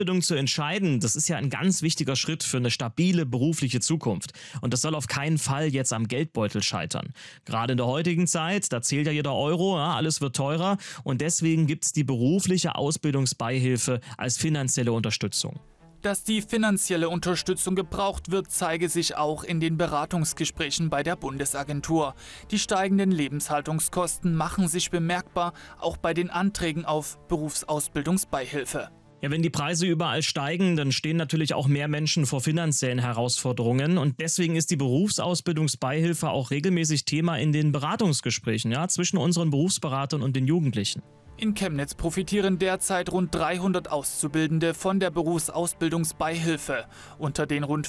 Ausbildung zu entscheiden, das ist ja ein ganz wichtiger Schritt für eine stabile berufliche Zukunft. Und das soll auf keinen Fall jetzt am Geldbeutel scheitern. Gerade in der heutigen Zeit, da zählt ja jeder Euro, ja, alles wird teurer. Und deswegen gibt es die berufliche Ausbildungsbeihilfe als finanzielle Unterstützung. Dass die finanzielle Unterstützung gebraucht wird, zeige sich auch in den Beratungsgesprächen bei der Bundesagentur. Die steigenden Lebenshaltungskosten machen sich bemerkbar, auch bei den Anträgen auf Berufsausbildungsbeihilfe. Ja, wenn die Preise überall steigen, dann stehen natürlich auch mehr Menschen vor finanziellen Herausforderungen. Und deswegen ist die Berufsausbildungsbeihilfe auch regelmäßig Thema in den Beratungsgesprächen, ja, zwischen unseren Berufsberatern und den Jugendlichen. In Chemnitz profitieren derzeit rund 300 Auszubildende von der Berufsausbildungsbeihilfe. Unter den rund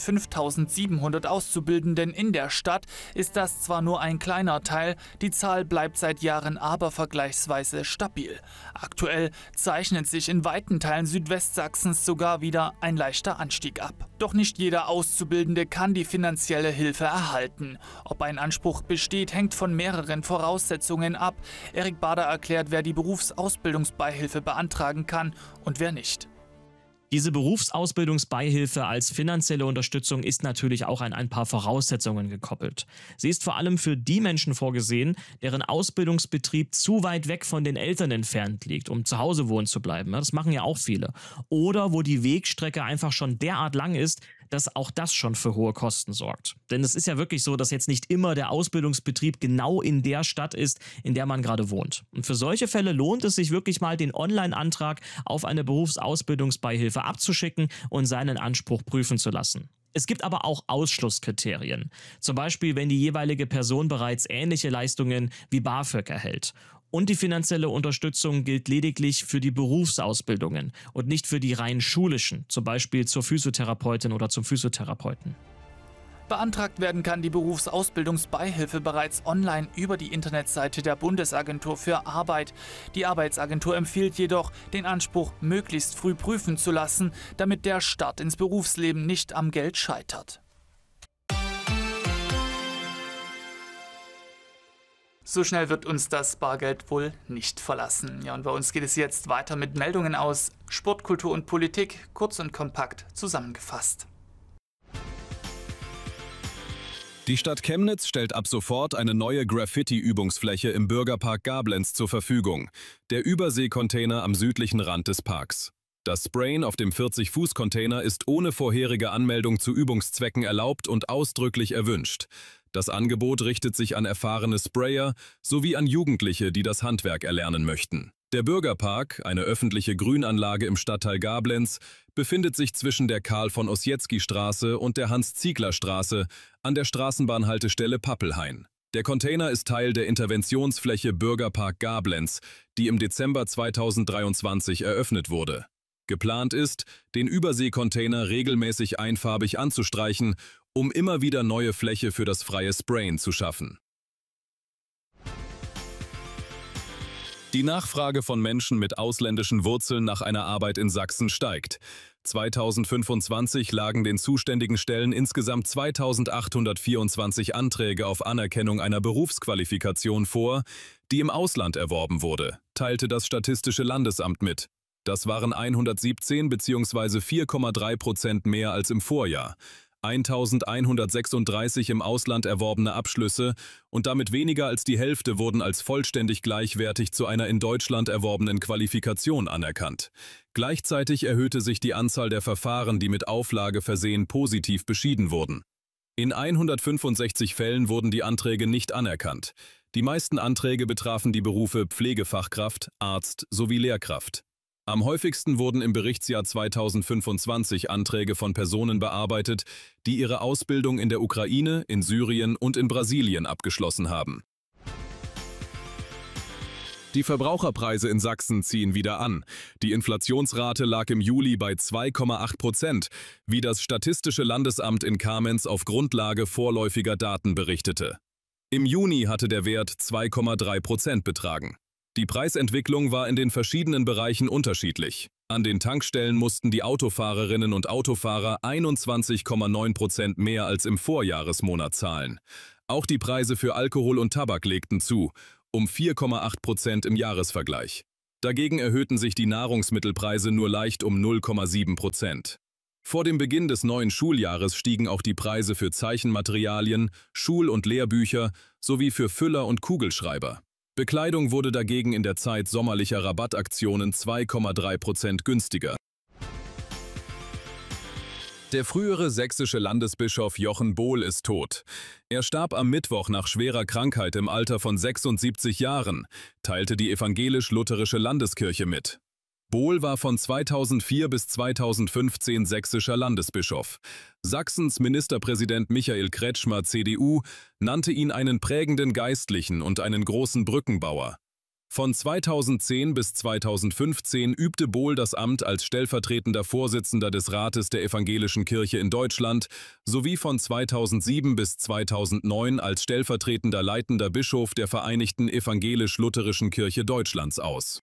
5.700 Auszubildenden in der Stadt ist das zwar nur ein kleiner Teil, die Zahl bleibt seit Jahren aber vergleichsweise stabil. Aktuell zeichnet sich in weiten Teilen Südwestsachsens sogar wieder ein leichter Anstieg ab. Doch nicht jeder Auszubildende kann die finanzielle Hilfe erhalten. Ob ein Anspruch besteht, hängt von mehreren Voraussetzungen ab. Erik Bader erklärt, wer die Berufsausbildungsbeihilfe beantragen kann und wer nicht. Diese Berufsausbildungsbeihilfe als finanzielle Unterstützung ist natürlich auch an ein paar Voraussetzungen gekoppelt. Sie ist vor allem für die Menschen vorgesehen, deren Ausbildungsbetrieb zu weit weg von den Eltern entfernt liegt, um zu Hause wohnen zu bleiben. Das machen ja auch viele. Oder wo die Wegstrecke einfach schon derart lang ist, dass auch das schon für hohe Kosten sorgt. Denn es ist ja wirklich so, dass jetzt nicht immer der Ausbildungsbetrieb genau in der Stadt ist, in der man gerade wohnt. Und für solche Fälle lohnt es sich wirklich mal, den Online-Antrag auf eine Berufsausbildungsbeihilfe abzuschicken und seinen Anspruch prüfen zu lassen. Es gibt aber auch Ausschlusskriterien. Zum Beispiel, wenn die jeweilige Person bereits ähnliche Leistungen wie BAföG erhält. Und die finanzielle Unterstützung gilt lediglich für die Berufsausbildungen und nicht für die rein schulischen, zum Beispiel zur Physiotherapeutin oder zum Physiotherapeuten. Beantragt werden kann die Berufsausbildungsbeihilfe bereits online über die Internetseite der Bundesagentur für Arbeit. Die Arbeitsagentur empfiehlt jedoch, den Anspruch möglichst früh prüfen zu lassen, damit der Start ins Berufsleben nicht am Geld scheitert. So schnell wird uns das Bargeld wohl nicht verlassen. Ja, und bei uns geht es jetzt weiter mit Meldungen aus Sport, Kultur und Politik, kurz und kompakt zusammengefasst. Die Stadt Chemnitz stellt ab sofort eine neue Graffiti-Übungsfläche im Bürgerpark Gablenz zur Verfügung, der Überseekontainer am südlichen Rand des Parks. Das Sprayen auf dem 40-Fuß-Container ist ohne vorherige Anmeldung zu Übungszwecken erlaubt und ausdrücklich erwünscht. Das Angebot richtet sich an erfahrene Sprayer sowie an Jugendliche, die das Handwerk erlernen möchten. Der Bürgerpark, eine öffentliche Grünanlage im Stadtteil Gablenz, befindet sich zwischen der Karl-von-Ossietzky-Straße und der Hans-Ziegler-Straße an der Straßenbahnhaltestelle Pappelhain. Der Container ist Teil der Interventionsfläche Bürgerpark Gablenz, die im Dezember 2023 eröffnet wurde. Geplant ist, den Überseekontainer regelmäßig einfarbig anzustreichen, um immer wieder neue Fläche für das freie Sprayen zu schaffen. Die Nachfrage von Menschen mit ausländischen Wurzeln nach einer Arbeit in Sachsen steigt. 2025 lagen den zuständigen Stellen insgesamt 2824 Anträge auf Anerkennung einer Berufsqualifikation vor, die im Ausland erworben wurde, teilte das Statistische Landesamt mit. Das waren 117 bzw. 4,3% mehr als im Vorjahr. 1136 im Ausland erworbene Abschlüsse und damit weniger als die Hälfte wurden als vollständig gleichwertig zu einer in Deutschland erworbenen Qualifikation anerkannt. Gleichzeitig erhöhte sich die Anzahl der Verfahren, die mit Auflage versehen positiv beschieden wurden. In 165 Fällen wurden die Anträge nicht anerkannt. Die meisten Anträge betrafen die Berufe Pflegefachkraft, Arzt sowie Lehrkraft. Am häufigsten wurden im Berichtsjahr 2025 Anträge von Personen bearbeitet, die ihre Ausbildung in der Ukraine, in Syrien und in Brasilien abgeschlossen haben. Die Verbraucherpreise in Sachsen ziehen wieder an. Die Inflationsrate lag im Juli bei 2,8%, wie das Statistische Landesamt in Kamenz auf Grundlage vorläufiger Daten berichtete. Im Juni hatte der Wert 2,3% betragen. Die Preisentwicklung war in den verschiedenen Bereichen unterschiedlich. An den Tankstellen mussten die Autofahrerinnen und Autofahrer 21,9% mehr als im Vorjahresmonat zahlen. Auch die Preise für Alkohol und Tabak legten zu, um 4,8% im Jahresvergleich. Dagegen erhöhten sich die Nahrungsmittelpreise nur leicht um 0,7%. Vor dem Beginn des neuen Schuljahres stiegen auch die Preise für Zeichenmaterialien, Schul- und Lehrbücher sowie für Füller und Kugelschreiber. Bekleidung wurde dagegen in der Zeit sommerlicher Rabattaktionen 2,3% günstiger. Der frühere sächsische Landesbischof Jochen Bohl ist tot. Er starb am Mittwoch nach schwerer Krankheit im Alter von 76 Jahren, teilte die evangelisch-lutherische Landeskirche mit. Bohl war von 2004 bis 2015 sächsischer Landesbischof. Sachsens Ministerpräsident Michael Kretschmer, CDU, nannte ihn einen prägenden Geistlichen und einen großen Brückenbauer. Von 2010 bis 2015 übte Bohl das Amt als stellvertretender Vorsitzender des Rates der Evangelischen Kirche in Deutschland sowie von 2007 bis 2009 als stellvertretender leitender Bischof der Vereinigten Evangelisch-Lutherischen Kirche Deutschlands aus.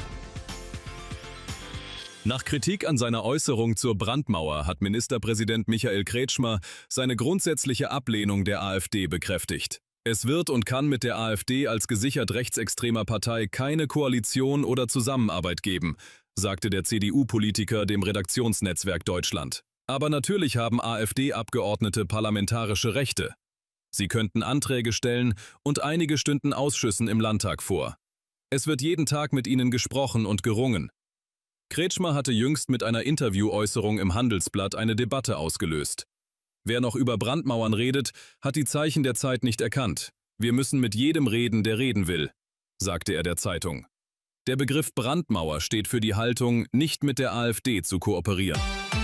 Nach Kritik an seiner Äußerung zur Brandmauer hat Ministerpräsident Michael Kretschmer seine grundsätzliche Ablehnung der AfD bekräftigt. Es wird und kann mit der AfD als gesichert rechtsextremer Partei keine Koalition oder Zusammenarbeit geben, sagte der CDU-Politiker dem Redaktionsnetzwerk Deutschland. Aber natürlich haben AfD-Abgeordnete parlamentarische Rechte. Sie könnten Anträge stellen und einige stünden Ausschüssen im Landtag vor. Es wird jeden Tag mit ihnen gesprochen und gerungen. Kretschmer hatte jüngst mit einer Interviewäußerung im Handelsblatt eine Debatte ausgelöst. Wer noch über Brandmauern redet, hat die Zeichen der Zeit nicht erkannt. Wir müssen mit jedem reden, der reden will, sagte er der Zeitung. Der Begriff Brandmauer steht für die Haltung, nicht mit der AfD zu kooperieren.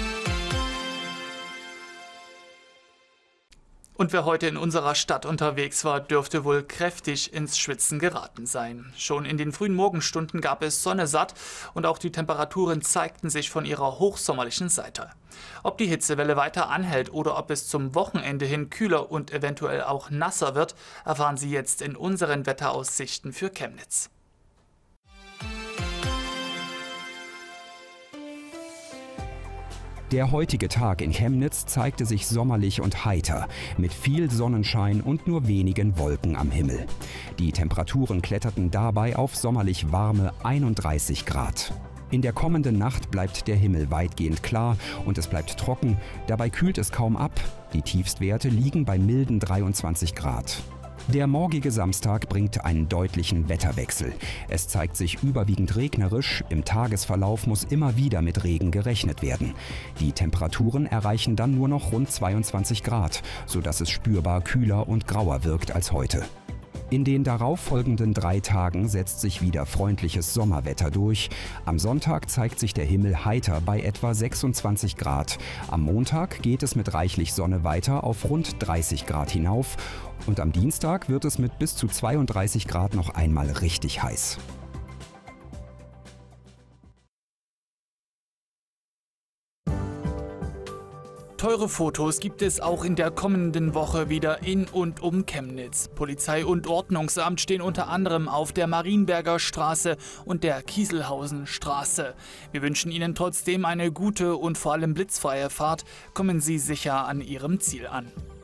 Und wer heute in unserer Stadt unterwegs war, dürfte wohl kräftig ins Schwitzen geraten sein. Schon in den frühen Morgenstunden gab es Sonne satt und auch die Temperaturen zeigten sich von ihrer hochsommerlichen Seite. Ob die Hitzewelle weiter anhält oder ob es zum Wochenende hin kühler und eventuell auch nasser wird, erfahren Sie jetzt in unseren Wetteraussichten für Chemnitz. Der heutige Tag in Chemnitz zeigte sich sommerlich und heiter, mit viel Sonnenschein und nur wenigen Wolken am Himmel. Die Temperaturen kletterten dabei auf sommerlich warme 31 Grad. In der kommenden Nacht bleibt der Himmel weitgehend klar und es bleibt trocken, dabei kühlt es kaum ab. Die Tiefstwerte liegen bei milden 23 Grad. Der morgige Samstag bringt einen deutlichen Wetterwechsel. Es zeigt sich überwiegend regnerisch, im Tagesverlauf muss immer wieder mit Regen gerechnet werden. Die Temperaturen erreichen dann nur noch rund 22 Grad, sodass es spürbar kühler und grauer wirkt als heute. In den darauffolgenden 3 Tagen setzt sich wieder freundliches Sommerwetter durch. Am Sonntag zeigt sich der Himmel heiter bei etwa 26 Grad. Am Montag geht es mit reichlich Sonne weiter auf rund 30 Grad hinauf. Und am Dienstag wird es mit bis zu 32 Grad noch einmal richtig heiß. Teure Fotos gibt es auch in der kommenden Woche wieder in und um Chemnitz. Polizei und Ordnungsamt stehen unter anderem auf der Marienberger Straße und der Kieselhausen Straße. Wir wünschen Ihnen trotzdem eine gute und vor allem blitzfreie Fahrt. Kommen Sie sicher an Ihrem Ziel an.